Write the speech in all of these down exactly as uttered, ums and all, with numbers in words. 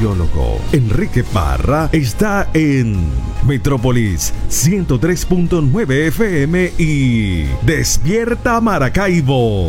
sociólogo Enrique Parra está en Metrópolis ciento tres punto nueve F M y Despierta Maracaibo.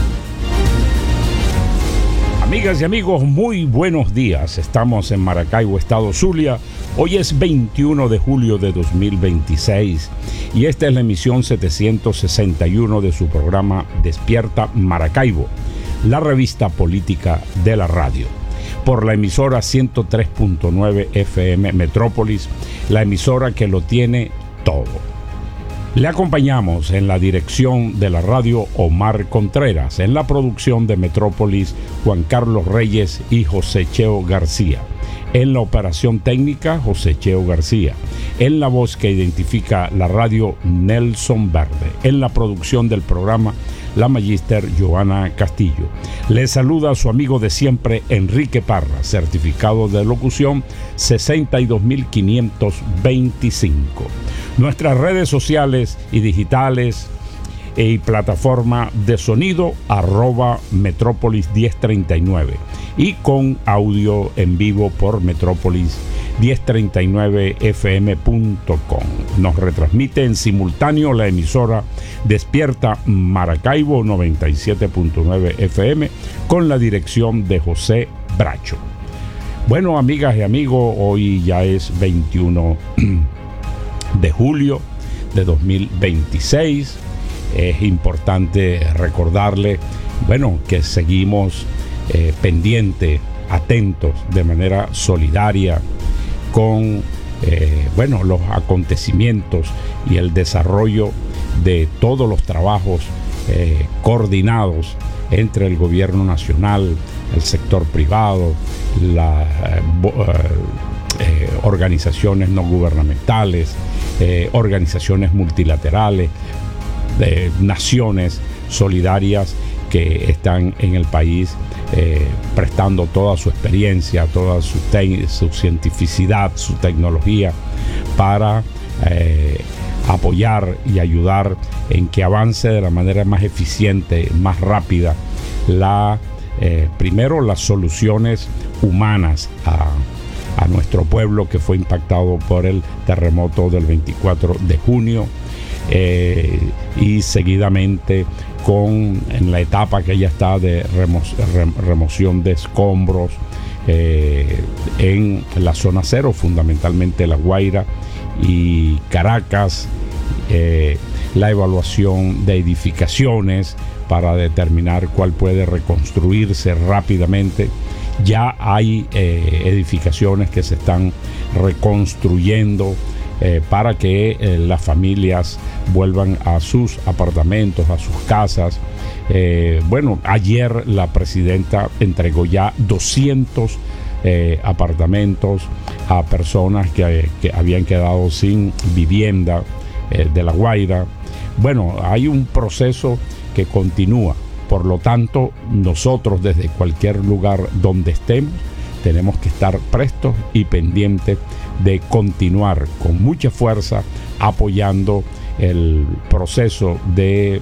Amigas y amigos, muy buenos días. Estamos en Maracaibo, Estado Zulia. Hoy es veintiuno de julio de dos mil veintiséis y esta es la emisión setecientos sesenta y uno de su programa Despierta Maracaibo, la revista política de la radio, por la emisora ciento tres punto nueve F M Metrópolis, la emisora que lo tiene todo. Le acompañamos en la dirección de la radio Omar Contreras, en la producción de Metrópolis Juan Carlos Reyes y José Cheo García, en la operación técnica José Cheo García, en la voz que identifica la radio Nelson Verde, en la producción del programa la magíster Joana Castillo. Le saluda a su amigo de siempre Enrique Parra, certificado de locución sesenta y dos mil quinientos veinticinco. Nuestras redes sociales y digitales y plataforma de sonido arroba Metrópolis diez treinta y nueve y con audio en vivo por Metrópolis diez treinta y nueve F M punto com. Nos retransmite en simultáneo la emisora Despierta Maracaibo noventa y siete punto nueve F M con la dirección de José Bracho. Bueno, amigas y amigos, hoy ya es veintiuno de julio de dos mil veintiséis. Es importante recordarle, bueno, que seguimos eh, pendientes, atentos, de manera solidaria con eh, bueno, los acontecimientos y el desarrollo de todos los trabajos eh, coordinados entre el gobierno nacional, el sector privado, las eh, eh, organizaciones no gubernamentales, eh, organizaciones multilaterales, de naciones solidarias que están en el país eh, prestando toda su experiencia, toda su, te- su cientificidad, su tecnología para eh, apoyar y ayudar en que avance de la manera más eficiente, más rápida, la, eh, primero las soluciones humanas a, a nuestro pueblo que fue impactado por el terremoto del veinticuatro de junio. Eh, y seguidamente con en la etapa que ya está de remo, rem, remoción de escombros eh, en la zona cero, fundamentalmente La Guaira y Caracas, eh, la evaluación de edificaciones para determinar cuál puede reconstruirse rápidamente. Ya hay eh, edificaciones que se están reconstruyendo Eh, para que eh, las familias vuelvan a sus apartamentos, a sus casas. Eh, bueno, ayer la presidenta entregó ya doscientos eh, apartamentos a personas que, que habían quedado sin vivienda eh, de La Guaira. Bueno, hay un proceso que continúa. Por lo tanto, nosotros desde cualquier lugar donde estemos, tenemos que estar prestos y pendientes de continuar con mucha fuerza apoyando el proceso de,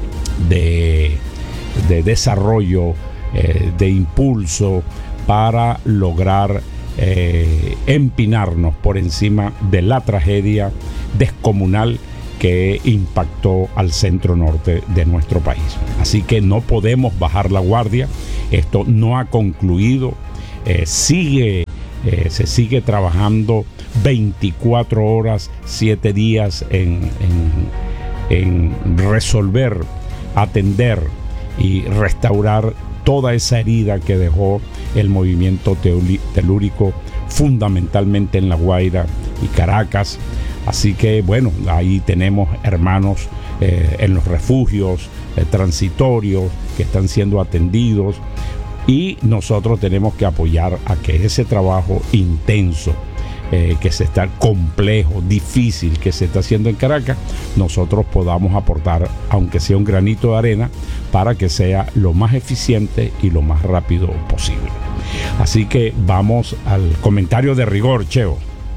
de, de desarrollo, eh, de impulso para lograr eh, empinarnos por encima de la tragedia descomunal que impactó al centro norte de nuestro país. Así que no podemos bajar la guardia. Esto no ha concluido. Eh, sigue, eh, se sigue trabajando veinticuatro horas, siete días en, en, en resolver, atender y restaurar toda esa herida que dejó el movimiento telúrico, fundamentalmente en La Guaira y Caracas. Así que bueno, ahí tenemos hermanos eh, en los refugios eh, transitorios que están siendo atendidos. Y nosotros tenemos que apoyar a que ese trabajo intenso, eh, que se está complejo, difícil, que se está haciendo en Caracas, nosotros podamos aportar, aunque sea un granito de arena, para que sea lo más eficiente y lo más rápido posible. Así que vamos al comentario de rigor, Cheo.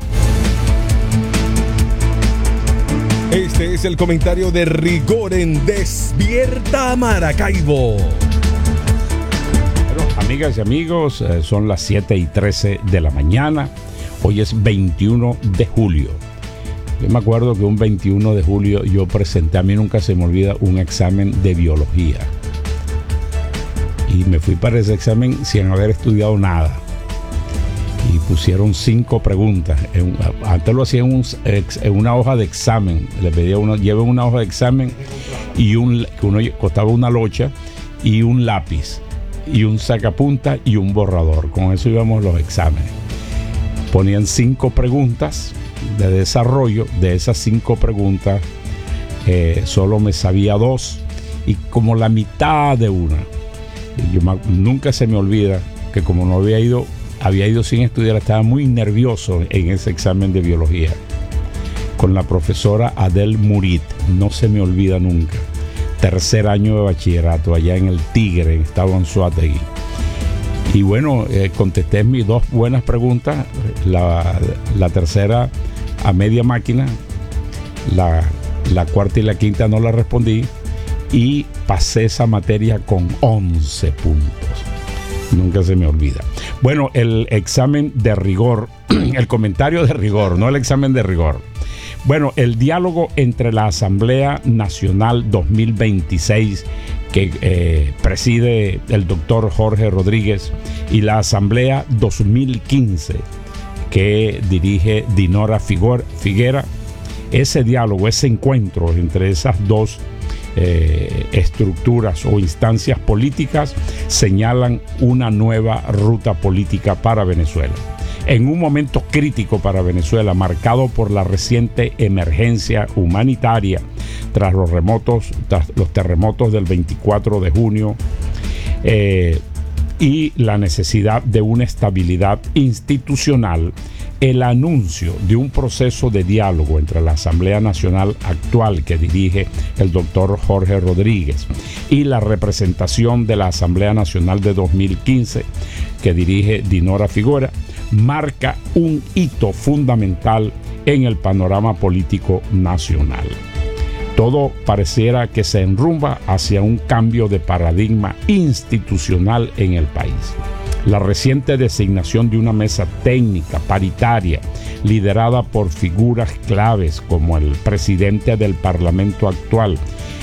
Este es el comentario de rigor en Despierta Maracaibo. amigas y amigos, eh, son las siete y trece de la mañana. Hoy es veintiuno de julio. Yo me acuerdo que un veintiuno de julio yo presenté, a mí nunca se me olvida, un examen de biología. Y me fui para ese examen sin haber estudiado nada. Y pusieron cinco preguntas. En, antes lo hacían un, en una hoja de examen. Le pedía uno, lleven una hoja de examen y un, que uno costaba una locha y un lápiz y un sacapunta y un borrador. Con eso íbamos los exámenes. Ponían cinco preguntas de desarrollo. De esas cinco preguntas eh, solo me sabía dos y como la mitad de una. Yo nunca se me olvida que como no había ido había ido sin estudiar, estaba muy nervioso en ese examen de biología con la profesora Adel Murit. No se me olvida nunca. Tercer año de bachillerato allá en el Tigre, en Estado Anzoátegui. Y bueno, eh, contesté mis dos buenas preguntas. La, la tercera a media máquina, la, la cuarta y la quinta no la respondí y pasé esa materia con once puntos. Nunca se me olvida. Bueno, el examen de rigor, el comentario de rigor, no el examen de rigor. Bueno, el diálogo entre la Asamblea Nacional dos mil veintiséis que eh, preside el doctor Jorge Rodríguez y la Asamblea dos mil quince que dirige Dinora Figuera, ese diálogo, ese encuentro entre esas dos Eh, estructuras o instancias políticas señalan una nueva ruta política para Venezuela. En un momento crítico para Venezuela, marcado por la reciente emergencia humanitaria tras los, remotos, tras los terremotos del veinticuatro de junio eh, y la necesidad de una estabilidad institucional, el anuncio de un proceso de diálogo entre la Asamblea Nacional actual que dirige el doctor Jorge Rodríguez y la representación de la Asamblea Nacional de dos mil quince que dirige Dinora Figuera marca un hito fundamental en el panorama político nacional. Todo pareciera que se enrumba hacia un cambio de paradigma institucional en el país. La reciente designación de una mesa técnica paritaria liderada por figuras claves como el presidente del Parlamento actual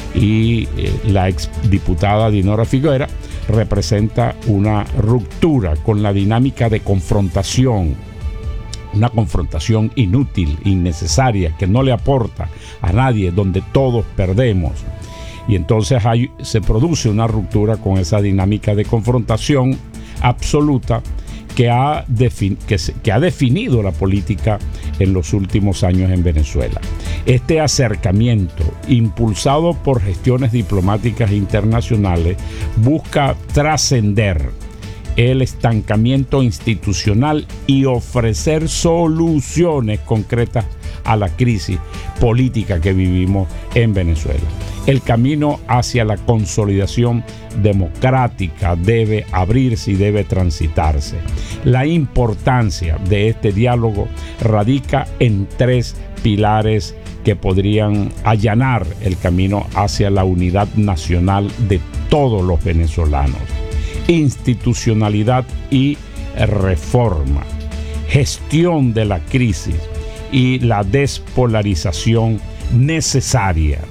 y eh, la exdiputada Dinora Figuera representa una ruptura con la dinámica de confrontación, una confrontación inútil, innecesaria, que no le aporta a nadie, donde todos perdemos. Y entonces hay, se produce una ruptura con esa dinámica de confrontación absoluta que ha, defin- que, se, que ha definido la política en los últimos años en Venezuela. Este acercamiento, impulsado por gestiones diplomáticas internacionales, busca trascender el estancamiento institucional y ofrecer soluciones concretas a la crisis política que vivimos en Venezuela. El camino hacia la consolidación democrática debe abrirse y debe transitarse. La importancia de este diálogo radica en tres pilares que podrían allanar el camino hacia la unidad nacional de todos los venezolanos: institucionalidad y reforma, gestión de la crisis y la despolarización necesaria.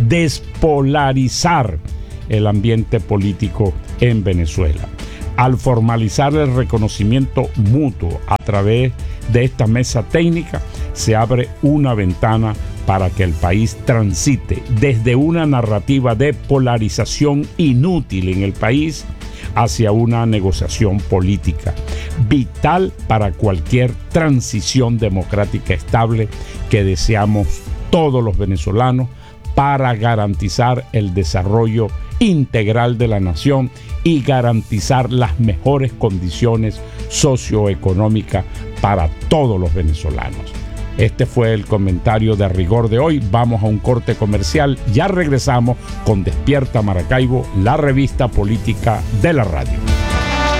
Despolarizar el ambiente político en Venezuela. Al formalizar el reconocimiento mutuo a través de esta mesa técnica, se abre una ventana para que el país transite desde una narrativa de polarización inútil en el país hacia una negociación política, vital para cualquier transición democrática estable que deseamos todos los venezolanos para garantizar el desarrollo integral de la nación y garantizar las mejores condiciones socioeconómicas para todos los venezolanos. Este fue el comentario de rigor de hoy. Vamos a un corte comercial. Ya regresamos con Despierta Maracaibo, la revista política de la radio.